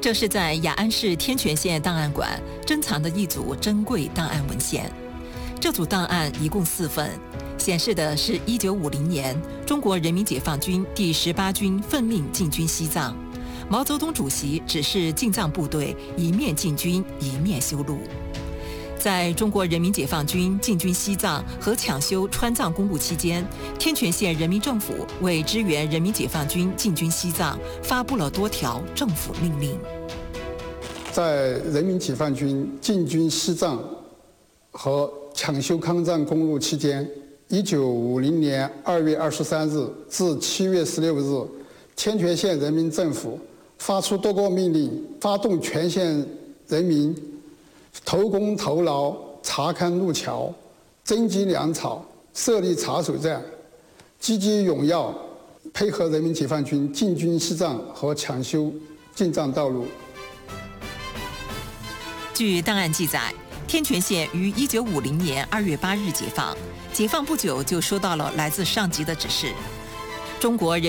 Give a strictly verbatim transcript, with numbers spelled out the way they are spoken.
这是在雅安市天泉县档案馆珍藏的一组珍贵档案文献。这组档案一共四份，显示的是一九五零年中国人民解放军第十八军奉命进军西藏，毛泽东主席指示进藏部队一面进军，一面修路。在中国人民解放军进军西藏和抢修川藏公路期间，天泉县人民政府为支援人民解放军进军西藏，发布了多条政府命令。 在人民解放军进军西藏和抢修抗藏公路期间，一九五零年二月二十三日至七月十六日，天泉县人民政府发出多个命令，发动全县人民投工投劳，查勘路桥，征集粮草，设立查守站，积极踊跃配合人民解放军进军西藏和抢修进藏道路。 据档案记载，天泉县于一九五零年二月八日解放，解放不久就收到了来自上级的指示，中国人